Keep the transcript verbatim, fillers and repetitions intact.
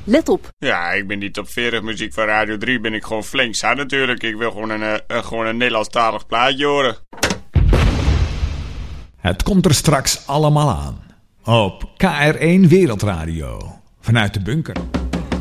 let op. Ja, ik ben die top veertig muziek van Radio drie ben ik gewoon flink zat natuurlijk. Ik wil gewoon een, uh, uh, gewoon een Nederlandstalig plaatje horen. Het komt er straks allemaal aan. Op K R één Wereldradio. Vanuit de bunker.